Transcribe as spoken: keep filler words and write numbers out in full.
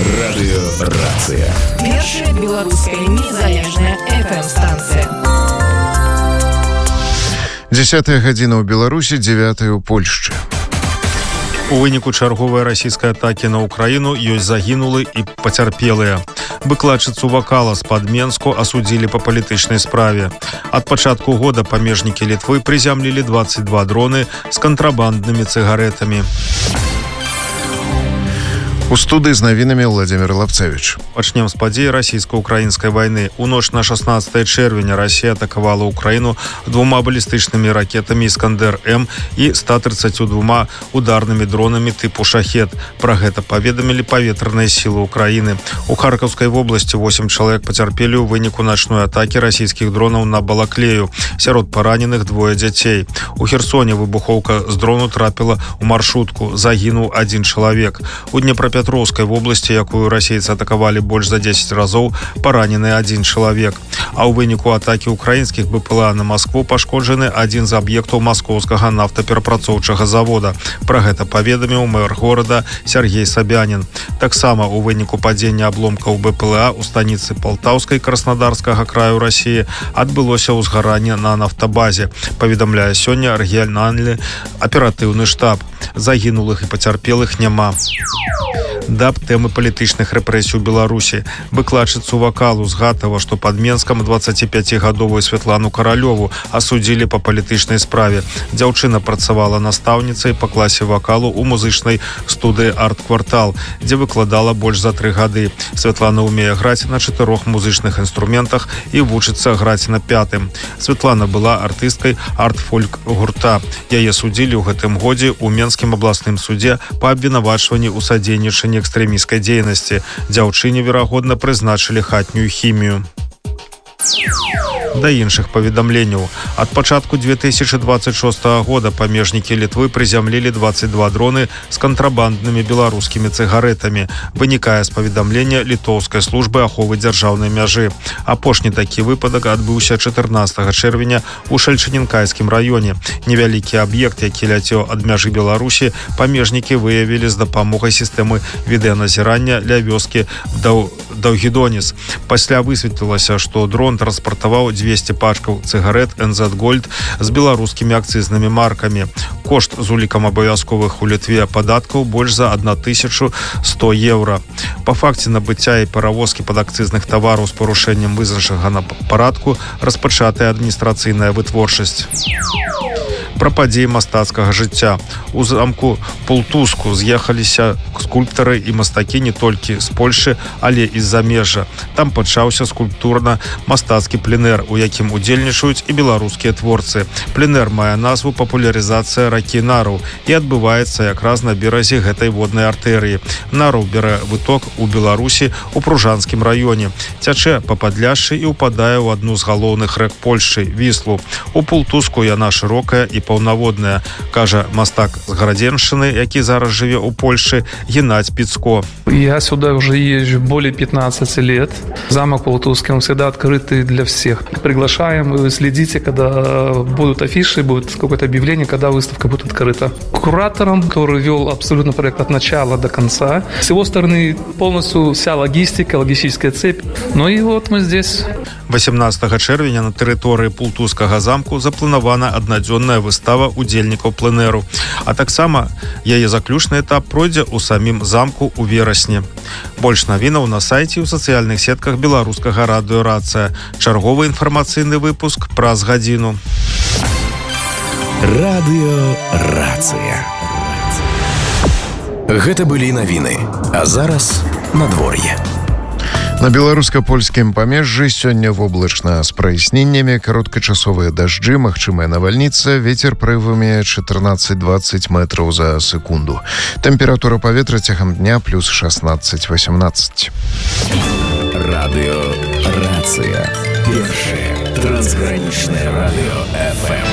Радыёрацыя. Першая беларуская незалежная эф эм-станцыя. Дзесятая гадзіна ў Беларусі, дзевятая ў Польшчы. У выніку чарговай расійскай атакі на Украіну ёсць загінулы і пацярпелыя. Выкладчыцу вакала з-пад Менску асудзілі па палітычнай справе. Ад пачатку года памежнікі Літвы прызямлілі дваццаць два дроны з кантрабанднымі цыгарэтамі. У студыі з навінамі Владзімір Лапцевіч. Пачнем з падзей расійска-украінскай вайны. У ноч на шаснаццатае чэрвеня Расія атакавала Украіну двума балістычнымі ракетамі «Іскандэр-М» і ста трыццаццю двума ударнымі дронамі тыпу «Шахет». Пра гэта паведамілі паветраныя сілы Украіны. У Харкаўскай вобласці восем чалавек пацярпелі ў выніку начной атакі расійскіх дронаў на Балаклею. Сярод параненых двое дзяцей. У Херсоне выбухоўка з дрону трапіла ў маршрутку. Загінуў адзін чалавек. У Днепрапетровскай Петровскай вобласці, якую расейцы атакавалі больш за дзесяць разоў, паранены адзін чалавек. А ў выніку атакі украінскіх бэ пэ эл а на Маскву пашкоджаны адзін з аб'ектаў маскоўскага нафтаперапрацоўчага завода. Пра гэта паведаміў мэр горада Сергей Сабянін. Таксама ў выніку падзення абломкаў бэ пэ эл а ў станіцы Палтаўскай Краснодарскага краю Расіі адбылося ўзгаранне на нафтабазе. Паведамляе сёння рэгіянальны аператыўны штаб. Загінулых і пацярпелых няма. Да тэмы палітычных рэпрэсій у Беларусі. Выкладчыцу вакалу з Гатава, што пад Менскам дваццаціпяцігадовую Святлану Каралёву асудзілі па палітычнай справе. Дзяўчына працавала настаўніцай па класе вакалу ў музычнай студыі «Арт-квартал», дзе выкладала больш за тры гады. Святлана ўмее граць на чатырох музычных інструментах і вучыцца граць на пятым. Святлана была артысткай арт-фольк гурта. Яе судзілі ў гэтым годзе ў Менскім абласным судзе па абвінавачванні ў садзейнічанні экстрэмісцкай дзейнасці. Дзяўчыне, верагодна, прызначылі хатнюю хімію. Да іншых паведамленняў. Ад пачатку две тысячы дваццаць шостага года памежнікі Літвы прызямлілі дваццаць два дроны з кантрабанднымі беларускімі цыгарэтамі. Вынікае з паведамлення літоўскай службы аховы дзяржаўнай мяжы. Апошні такі выпадак адбыўся чатырнаццатага чэрвеня ў Шальчанінкайскім раёне. Невялікі аб'ект, які ляцеў ад мяжы Беларусі, памежнікі выявілі з дапамогай сістэмы відэаназірання ля вёскі Даў... Даўгідоніс. Пасля высветлілася, што дрон транспартаваў дзвесце пачкаў цыгарэт эн зэд Gold з беларускімі акцызнымі маркамі. Кошт з улікам абавязковых у Літве падаткаў больш за одну тысячу сто еўра. Па факце набыцця і паравозкі падакцызных тавараў з парушэннем вызначанага парадку распачатая адміністрацыйная вытворчасць. Пра падзеі мастацкага жыцця. У замку Пултуску з'ехаліся скульптары і мастакі не толькі з Польшы, але і з замежжа. Там пачаўся скульптурна-мастацкі пленэр, у якім удзельнічаюць і беларускія творцы. Пленэр мае назву «Папулярызацыя ракі Нару» і адбываецца якраз на беразе гэтай воднай артэрыі. Нару бярэ выток у Беларусі у Пружанскім раёне. Цячэ па Падляшшы і ўпадае ў адну з галоўных рэк Польшчы – Віслу. У Пултуску яна шырокая і паўнаводная, кажа мастак з Гарадзеншчыны, які зараз жыве ў Польшчы, Геннадзь Пицко. Я сюда уже езжу более пятнадцати лет. Замок Пултусский, он всегда открытый для всех. Приглашаем, вы следите, когда будут афиши, будет какое-то объявление, когда выставка будет открыта. Куратором, который вел абсолютно проект от начала до конца. С его стороны полностью вся логистика, логистическая цепь. Ну и вот мы здесь. восемнадцатага чэрвеня на тэрыторыі Пултускага замку запланавана аднадзённая выстава удзельнікаў пленэру. А таксама яе заключны этап пройдзе ў самім замку ў верасні. Больш навінаў на сайце і ў сацыяльных сетках беларускага радыёрацыя. Чарговы інфармацыйны выпуск праз гадзіну. Радыёрацыя. Гэта былі навіны. А зараз надвор'е. На беларуска-польскім памежжы сёння воблачна з праясненнямі, кароткачасовыя дажджы, магчымая навальніца, вецер парывамі чатырнаццаць дваццаць метраў за секунду. Тэмпература паветра цягам дня плюс шаснаццаць васемнаццаць. Радыёрацыя. Першае трансгранічнае радыё эф эм.